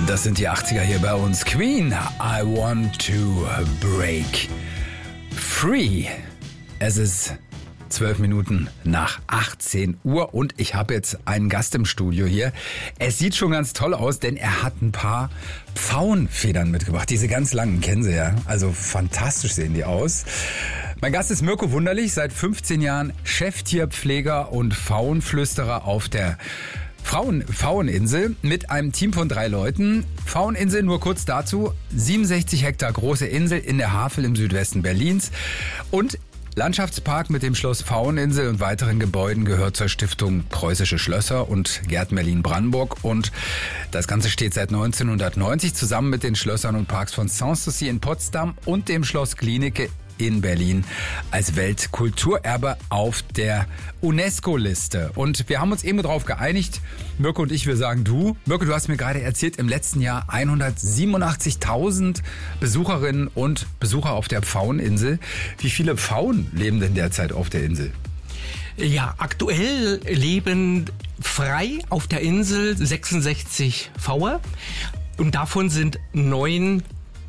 Das sind die 80er hier bei uns. Queen, I want to break free. Es ist 12 Minuten nach 18 Uhr und ich habe jetzt einen Gast im Studio hier. Es sieht schon ganz toll aus, denn er hat ein paar Pfauenfedern mitgebracht. Diese ganz langen, kennen Sie ja. Also fantastisch sehen die aus. Mein Gast ist Mirko Wunderlich, seit 15 Jahren Cheftierpfleger und Pfauenflüsterer auf der Pfaueninsel mit einem Team von 3 Leuten. Pfaueninsel, nur kurz dazu, 67 Hektar große Insel in der Havel im Südwesten Berlins und Landschaftspark mit dem Schloss Pfaueninsel und weiteren Gebäuden gehört zur Stiftung Preußische Schlösser und Gärten Berlin-Brandenburg. Und das Ganze steht seit 1990 zusammen mit den Schlössern und Parks von Sanssouci in Potsdam und dem Schloss Glienicke in Berlin als Weltkulturerbe auf der UNESCO-Liste. Und wir haben uns eben darauf geeinigt, Mirko und ich, wir sagen du. Mirko, du hast mir gerade erzählt, im letzten Jahr 187.000 Besucherinnen und Besucher auf der Pfaueninsel. Wie viele Pfauen leben denn derzeit auf der Insel? Ja, aktuell leben frei auf der Insel 66 Pfaue und davon sind 9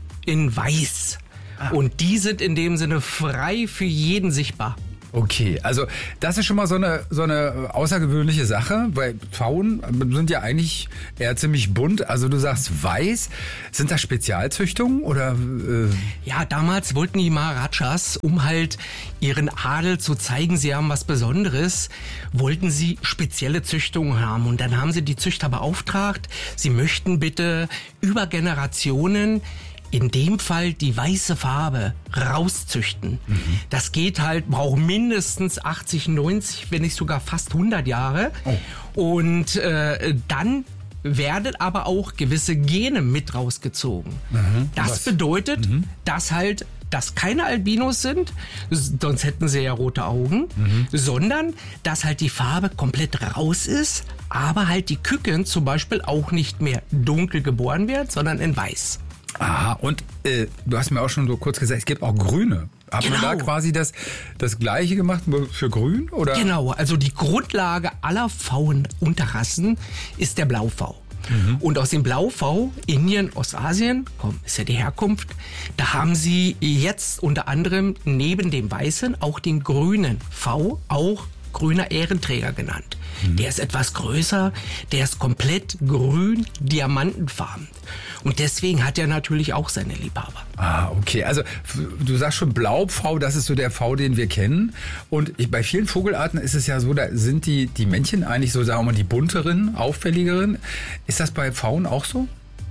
in Weiß. Und die sind in dem Sinne frei für jeden sichtbar. Okay, also das ist schon mal so eine außergewöhnliche Sache, weil Pfauen sind ja eigentlich eher ziemlich bunt. Also du sagst weiß. Sind das Spezialzüchtungen oder? Ja, damals wollten die Maharajas, um halt ihren Adel zu zeigen, sie haben was Besonderes, wollten sie spezielle Züchtungen haben. Und dann haben sie die Züchter beauftragt, sie möchten bitte über Generationen in dem Fall die weiße Farbe rauszüchten. Das geht halt, braucht mindestens 80, 90, wenn nicht sogar fast 100 Jahre. Oh. Und dann werden aber auch gewisse Gene mit rausgezogen. Das bedeutet, dass keine Albinos sind, sonst hätten sie ja rote Augen, sondern dass halt die Farbe komplett raus ist, aber halt die Küken zum Beispiel auch nicht mehr dunkel geboren werden, sondern in weiß. Aha, und du hast mir auch schon so kurz gesagt, es gibt auch Grüne. Haben wir da quasi das Gleiche gemacht nur für Grün? Oder? Genau, also die Grundlage aller Pfauenunterrassen ist der Blaupfau. Und aus dem Blaupfau, Indien, Ostasien, ist ja die Herkunft, da haben sie jetzt unter anderem neben dem Weißen auch den grünen V, auch grüner Ehrenträger genannt. Der ist etwas größer, der ist komplett grün, diamantenfarben. Und deswegen hat er natürlich auch seine Liebhaber. Ah, okay. Also du sagst schon Blaupfau, das ist so der V, den wir kennen. Und bei vielen Vogelarten ist es ja so, da sind die Männchen eigentlich so, sagen wir mal, die bunteren, auffälligeren. Ist das bei Pfauen auch so?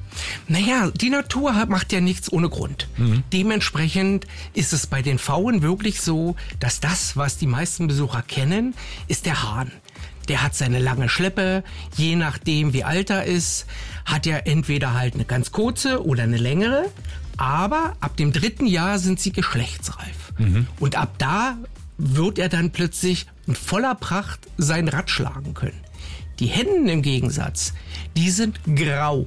Naja, die Natur macht ja nichts ohne Grund. Dementsprechend ist es bei den Pfauen wirklich so, dass das, was die meisten Besucher kennen, ist der Hahn. Der hat seine lange Schleppe, je nachdem wie alt er ist, hat er entweder halt eine ganz kurze oder eine längere, aber ab dem 3. Jahr sind sie geschlechtsreif. Und ab da wird er dann plötzlich in voller Pracht sein Rad schlagen können. Die Hennen im Gegensatz, die sind grau,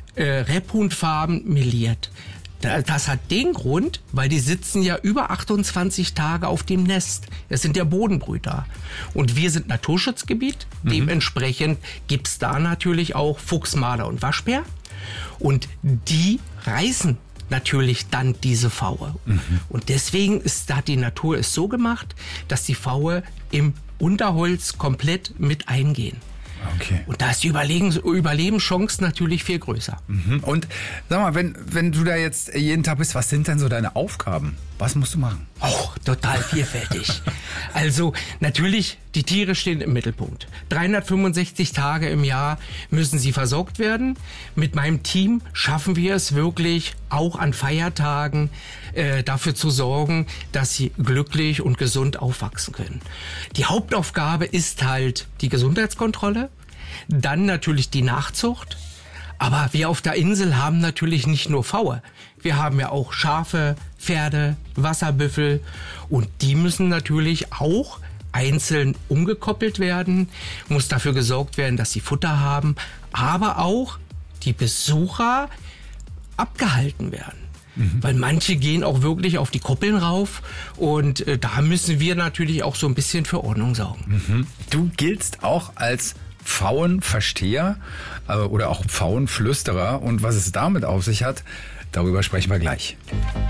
rebhuhnfarben meliert. Das hat den Grund, weil die sitzen ja über 28 Tage auf dem Nest. Das sind ja Bodenbrüter. Und wir sind Naturschutzgebiet. Dementsprechend gibt's da natürlich auch Fuchs, Marder und Waschbär. Und die reißen natürlich dann diese Pfaue. Und deswegen hat die Natur es so gemacht, dass die Pfaue im Unterholz komplett mit eingehen. Okay. Und da ist die Überlebenschance natürlich viel größer. Und sag mal, wenn du da jetzt jeden Tag bist, was sind denn so deine Aufgaben? Was musst du machen? Total vielfältig. Also natürlich, die Tiere stehen im Mittelpunkt. 365 Tage im Jahr müssen sie versorgt werden. Mit meinem Team schaffen wir es wirklich, auch an Feiertagen dafür zu sorgen, dass sie glücklich und gesund aufwachsen können. Die Hauptaufgabe ist halt die Gesundheitskontrolle, dann natürlich die Nachzucht. Aber wir auf der Insel haben natürlich nicht nur Pfaue. Wir haben ja auch Schafe, Pferde, Wasserbüffel und die müssen natürlich auch einzeln umgekoppelt werden. Muss dafür gesorgt werden, dass sie Futter haben, aber auch die Besucher abgehalten werden. Weil manche gehen auch wirklich auf die Koppeln rauf und da müssen wir natürlich auch so ein bisschen für Ordnung sorgen. Du giltst auch als Pfauenversteher oder auch Pfauenflüsterer. Und was es damit auf sich hat, darüber sprechen wir gleich.